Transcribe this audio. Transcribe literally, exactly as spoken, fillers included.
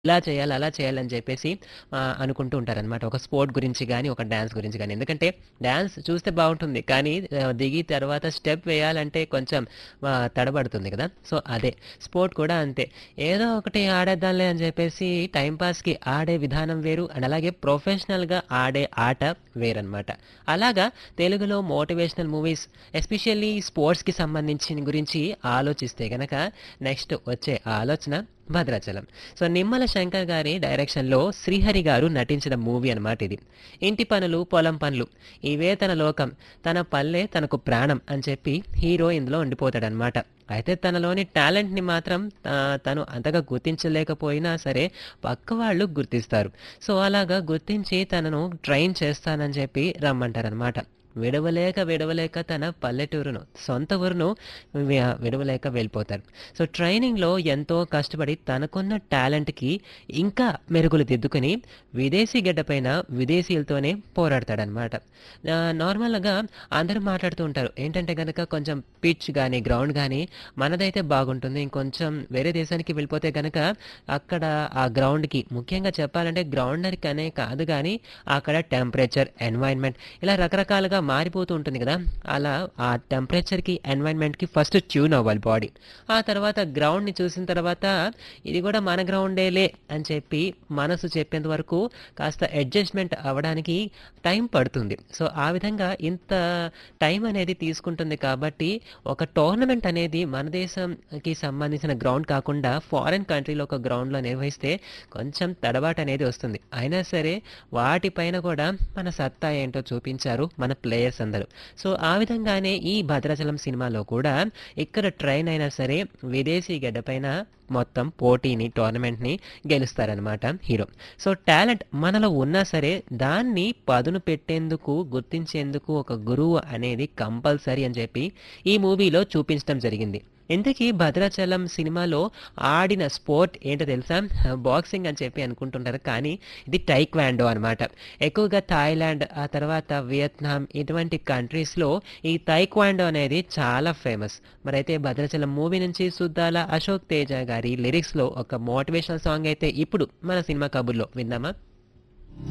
ఇలా చేయాలి, అలా చేయాలని చెప్పేసి ఆహ్, అనుకుంటూ ఉంటారనమాట. ఒక స్పోర్ట్ గురించి గాని, ఒక డాన్స్ గురించి గాని. ఎందుకంటే డాన్స్ చూస్తే బావుంటుంది. కానీ ఆహ్, దిగి తర్వాత స్టెప్ వేయాలంటే కొంచెం ఆహ్, తడబడుతుంది కదా! సో, అదే స్పోర్ట్ కూడా అంతే. ఏదో ఒకటి ఆడేద్దాంలే అని చెప్పేసి టైమ్ పాస్‌కి ఆడే విధానం వేరు. అండ్ అలాగే ప్రొఫెషనల్‌గా ఆడే ఆట వేరనమాట. అలాగా తెలుగులో మోటివేషనల్ మూవీస్ ఎస్పెషల్లీ స్పోర్ట్స్‌కి సంబంధించిన గురించి ఆలోచిస్తే గనక నెక్స్ట్ వచ్చే ఆలోచన 'భద్రాచలం'. సో, నిమ్మల శంకర్ గారి డైరెక్షన్‌లో శ్రీహరి గారు నటించిన మూవీ అనమాట ఇది. ఇంటి పనులు, పొలం పనులు ఇవే తన లోకం. తన పల్లె తనకు ప్రాణం అని చెప్పి హీరో ఇందులో ఉండిపోతాడనమాట. అయితే తనలోని టాలెంట్‌ని మాత్రం ఆహ్, తను అంతగా గుర్తించలేకపోయినా సరే పక్క వాళ్ళు గుర్తిస్తారు. సో, అలాగా గుర్తించి తనను ట్రైన్ చేస్తానని చెప్పి రమ్మంటారనమాట. విడవలేక విడవలేక తన పల్లెటూరును, సొంత ఊరును వి విడవలేక వెళ్ళిపోతారు. సో, ట్రైనింగ్‌లో ఎంతో కష్టపడి తనకున్న టాలెంట్‌కి ఇంకా మెరుగులు దిద్దుకొని విదేశీ గడ్డపైన విదేశీయులతోనే పోరాడతాడనమాట. ఆహ్, నార్మల్‌గా అందరూ మాట్లాడుతూ ఉంటారు. ఏంటంటే గనక కొంచెం పిచ్ గాని, గ్రౌండ్ గాని మనదైతే బాగుంటుంది. ఇంకొంచెం వేరే దేశానికి వెళ్ళిపోతే గనక అక్కడ ఆ గ్రౌండ్‌కి ముఖ్యంగా చెప్పాలంటే గ్రౌండర్‌కనే కాదు గానీ అక్కడ టెంపరేచర్, ఎన్వైర్న్‌మెంట్ ఇలా రకరకాలుగా మారిపోతూ ఉంటుంది కదా! అలా ఆ టెంపరేచర్‌కి, ఎన్వైర్న్‌మెంట్‌కి ఫస్ట్ ట్యూన్ అవ్వాలి బాడీ. ఆ తర్వాత గ్రౌండ్‌ని చూసిన తర్వాత ఇది కూడా మన గ్రౌండేలే అని చెప్పి మనసు చెప్పేంత వరకు కాస్త అడ్జస్ట్‌మెంట్ అవ్వడానికి టైం పడుతుంది. సో, ఆ విధంగా ఇంత టైం అనేది తీసుకుంటుంది కాబట్టి ఒక టోర్నమెంట్ అనేది మన దేశంకి సంబంధించిన గ్రౌండ్ కాకుండా ఫారిన్ కంట్రీలో ఒక గ్రౌండ్‌లో నిర్వహిస్తే కొంచెం తడబాటు అనేది వస్తుంది. అయినా సరే వాటిపైన కూడా మన సత్తా ఏంటో చూపించారు మన ప్లేయర్స్ అందరూ. సో, ఆ విధంగానే ఈ 'భద్రాచలం' సినిమాలో కూడా ఇక్కడ ట్రైన్ అయినా సరే విదేశీ గడ్డపైన మొత్తం పోటీని, టోర్నమెంట్‌ని గెలుస్తారనమాట హీరో. సో, టాలెంట్ మనలో ఉన్నా సరే దాన్ని పదును పెట్టేందుకు, గుర్తించేందుకు ఒక గురువు అనేది కంపల్సరీ అని చెప్పి ఈ మూవీలో చూపించడం జరిగింది. ఇంతకీ 'భద్రాచలం' సినిమాలో ఆడిన స్పోర్ట్ ఏంటో తెలుసా? బాక్సింగ్ అని చెప్పి అనుకుంటుంటారు. కానీ ఇది టైక్వాండో అనమాట. ఎక్కువగా థాయిలాండ్, ఆ తర్వాత వియత్నాం ఇటువంటి కంట్రీస్‌లో ఈ టైక్వాండో అనేది చాలా ఫేమస్. మరైతే 'భద్రాచలం' మూవీ నుంచి సుద్దాల అశోక్ తేజ గారి లిరిక్స్‌లో ఒక మోటివేషనల్ సాంగ్ అయితే ఇప్పుడు మన సినిమా కబుర్లో విందామా?